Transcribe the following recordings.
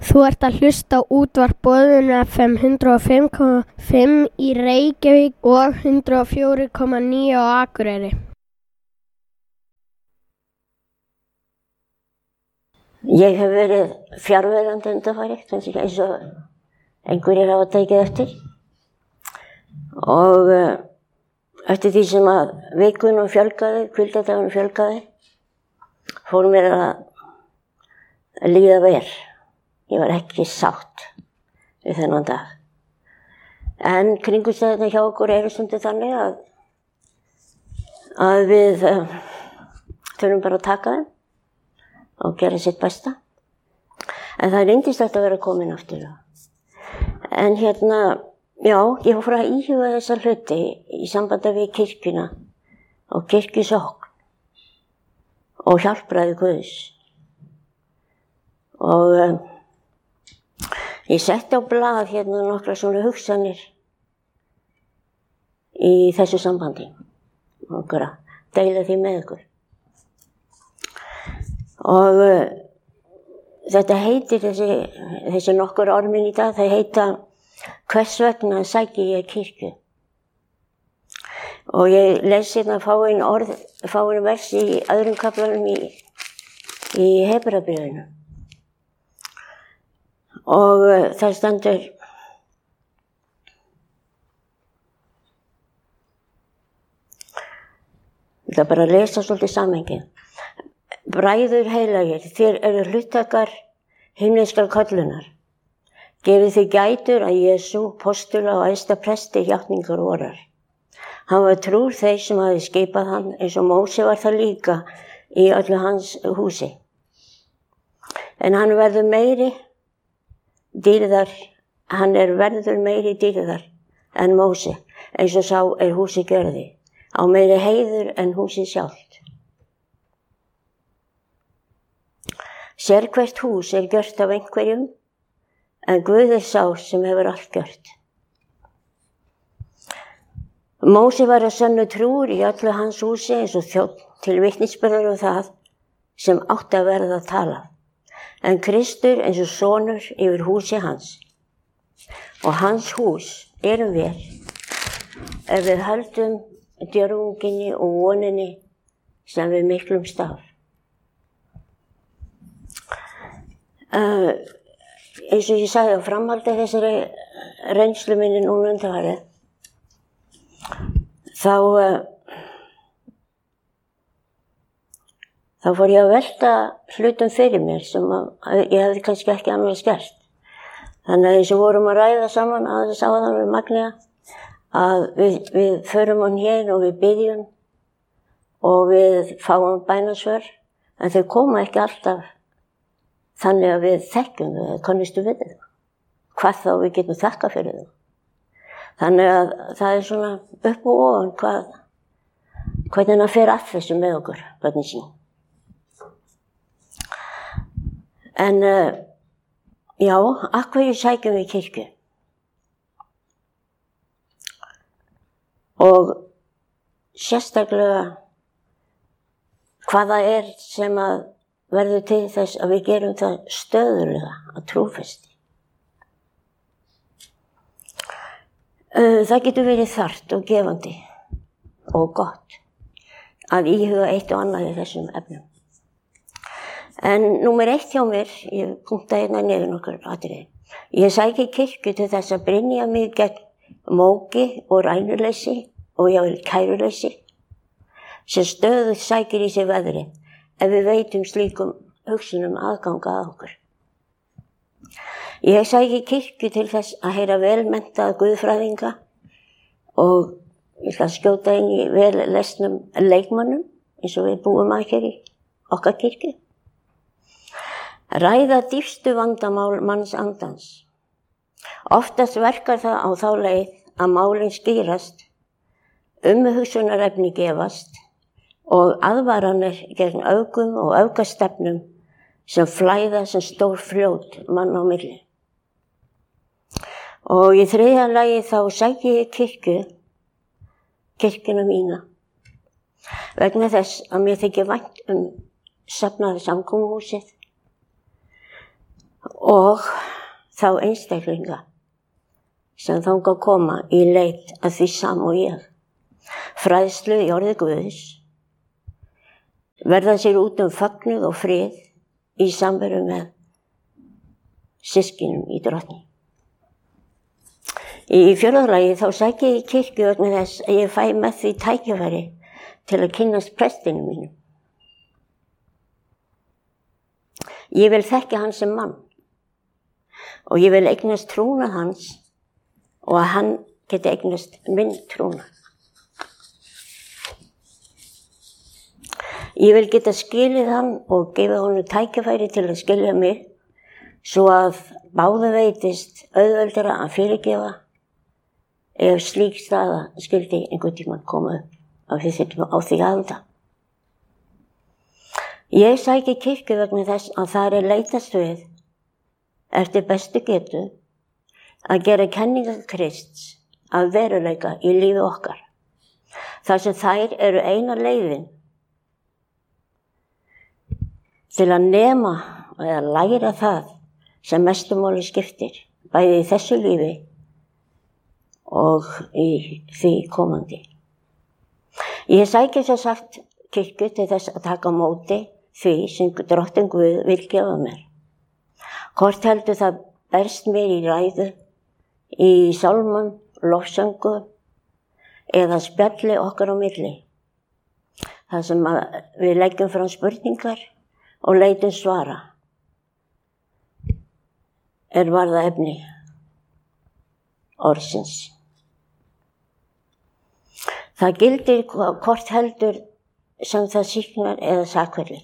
Þú ert að hlusta á útvarp Boðun FM 105,5 í Reykjavík og 104,9 á Akureyri. Ég hef verið fjarverandi undanfarið, eins og einhverjir hafa tekið eftir. Og eftir því sem að vikunum fjölgaði, hvíldardagunum fjölgaði, fór mér að líða vel. Ég var ekki sátt við þennan dag. En kringumstæðurnar hjá okkur eru stundum þannig að við þurfum bara að taka þeim og gera sitt besta. En það er yndislegt að vera komin aftur. En já, ég fór að íhuga þessa hluti í sambandi við kirkjuna og kirkjusókn og hjálpræði Guðs. Og ég setti á blað nokkra svona hugsanir í þessu sambandi og deila því með ykkur. Og þetta heitir þessi nokkur ormin í dag, það heita Hvers vegna sæki ég kirkju? Og ég les fáein vers í öðrum kaflanum í Hebreabréfinu. Og það stendur: ég ætla bara að lesa svolítið samhengið. Bræður heilagir, þér eru hluttakar himneskrar köllunar. Gefið þið gætur að Jesú, postula og æðsta presti játningar vorar. Hann var trúr þeir sem hafi skipað hann, eins og Móse var það líka í öllu hans húsi. En hann verður meiri dýrðar en Móse, eins og sá húsi gjörði, á meiri heiður en húsi sjálft. Sérhvert hús gjört af einhverjum, en Guð sá sem hefur allt gjört. Móse var að sönnu trúr í öllu hans húsi, eins og þjónn til vitnisburðar það sem átti að verða að tala. En Kristur eins og sonur yfir húsi hans. Og hans hús erum við, ef við höldum djörfunginni og voninni sem við miklum staf. Eins og ég sagði á framhaldi þessari reynslu minni núna undanfarið, þá fór ég að velta hlutum fyrir mér sem ég hefði kannski ekki annars gert. Þannig að eins og vorum að ræða saman aðeins áðan við Magnea, að við förum á hnén og við biðjum og við fáum bænasvör, en þau koma ekki alltaf þannig að við þekkjum þau eða kannistu við þau. Hvað þá við getum þakka fyrir þau. Þannig að það er svona upp og ofan hvernig það fer að þessu með okkur, hvernig sín. En já, af hverju sækjum við kirkju? Og sérstaklega hvað það er sem að verður til þess að við gerum það stöðulega að trúfesti. Það getur verið þarft og gefandi og gott að íhuga eitt og annað í þessum efnum. En númer 1 hjá mér, ég punktaði niður nokkur atriði. Ég sæki kirkju til þess að brynja mig gegn móki og rænuleysi og jafnvel kæruleysi sem stöðugt sækir í sig veðrið ef við veitum slíkum hugsunum aðganga að okkur. Ég sæki kirkju til þess að heyra velmenntaða guðfræðinga og ég ætla að skjóta inn í vel lesnum leikmönnum eins og við búum að hér í okkar kirkju. Ræða dýpstu vandamál manns andans. Oftast verkar það á þá leið að málin skýrast, umhugsunarefni gefast og aðvaranir gegn öfgum og öfgastefnum sem flæða sem stór fljót mann á milli. Og í 3. lagi þá sæki ég kirkjuna mína, vegna þess að mér þykir vænt safnaði samkomuhúsið og þá einstaklinga sem þangað koma í leit að því sama og ég. Fræðslu í orði Guðs, verða sér út fögnuð og frið í samveru með systkinum í Drottni. Í fjórða lagi þá sæki ég í kirkju vegna þess að ég fæ með því tækifæri til að kynnast prestinum mínum. Ég vil þekkja hann sem mann og ég vil eignast trúnað hans og að hann geti eignast minn trúnað. Ég vil geta skilið hann og gefa honum tækifæri til að skilja mig svo að báðum veitist auðveldara að fyrirgefa ef slík staða skyldi einhvern tímann koma upp að við þyrftum á því að halda. Ég sæki kirkju vegna þess að þar leitast við eftir bestu getu að gera kenningar Krists að veruleika í lífi okkar. Þar sem þær eru eina leiðin til að nema eða læra það sem mestu máli skiptir, bæði í þessu lífi og í því komandi. Ég sæki svo sagt kirkju til þess að taka á móti því sem Drottinn Guð vil gefa mér. Hvort heldur það berst mér í ræðu, í sálmum, lofsöngu eða spjalli okkar á milli. Það sem við leggjum fram spurningar og leitum svara varða efni orðsins. Það gildir hvort heldur sem það sýknar eða sakfellir.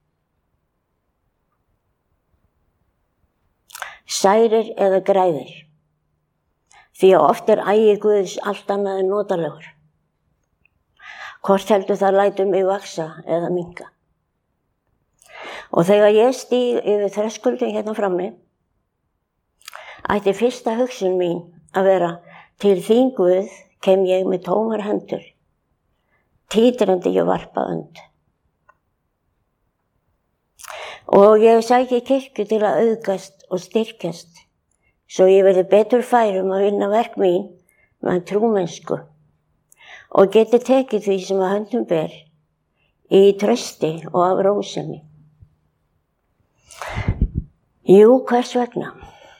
Særir eða græðir. Því að oft ægi Guðs allt annað en notalegur. Hvort heldur það lætur mig vaxa eða minnka. Og þegar ég stíg yfir þröskuldin hérna frammi, ætti fyrsta hugsun mín að vera til þín Guð kem ég með tómar hendur, títrandi ég varpa önd. Og ég sæki kirkju til að auðgast og styrkjast, svo ég verði betur fær að vinna verk mín með trúmennsku og geti tekið því sem að höndum ber í trausti og af rósemi. Jú, hvers vegna?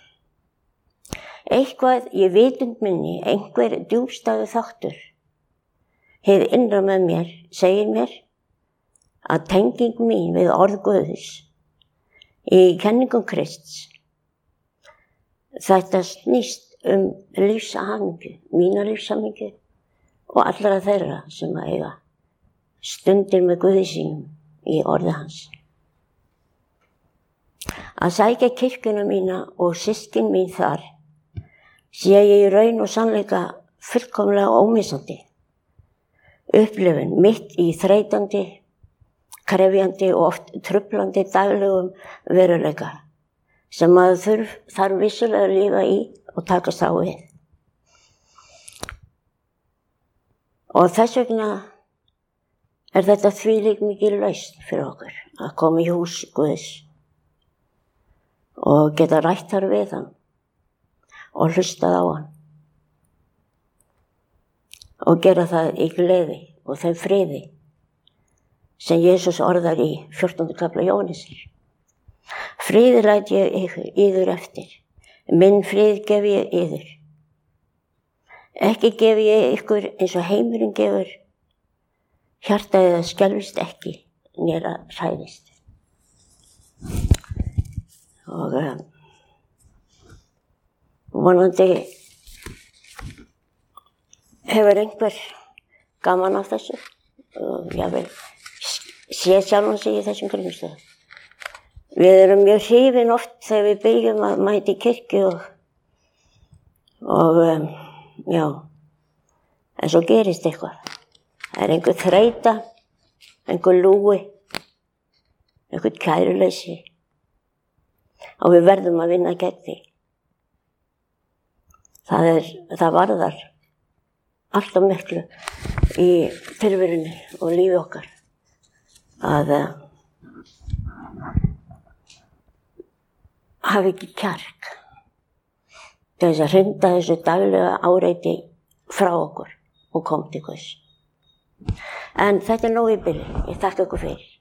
Eitthvað í vitund minni, einhver djúpstæður þáttur, hið innra með mér, segir mér að tenging mín við orð Guðs í kenningum Krists, þetta snýst lífshamingju, mína lífshamingju og allra þeirra sem að eiga stundir með Guði sínum í orði hans. Að sækja kirkjuna mína og systkin mín þar sé ég í raun og sannleika fullkomlega ómissandi. Upplifun mitt í þreytandi, krefjandi og oft truflandi daglegum veruleika sem maður þarf vissulega að lifa í og takast á við. Og þess vegna þetta þvílík mikil lausn fyrir okkur að koma í hús Guðs og geta rætt þar við hann og hlustað á hann og gera það í gleði og þeim friði sem Jesús orðar í 14. kafla Jóhannesar. Friði læt ég yður eftir, minn frið gef ég yður. Ekki gef ég ykkur eins og heimurinn gefur, hjartað eða skelfist ekki né hræðist. Og vonandi hefur einhver gaman af þessu og ég vil sé sjálfan sig í þessum kringumstæðum. Við erum mjög hrifin oft þegar við byrjum að mæta í kirkju og já, en svo gerist eitthvað. Það einhver þreyta, einhver lúi, einhver kæruleysi og við verðum að vinna gegn því. Það varðar alltaf miklu í tilverunni og lífi okkar að hafi ekki kjark til þess að hrinda þessu daglega áreiti frá okkur og kom til Guðs. En þetta nóg í bili. Ég þakka ykkur fyrir.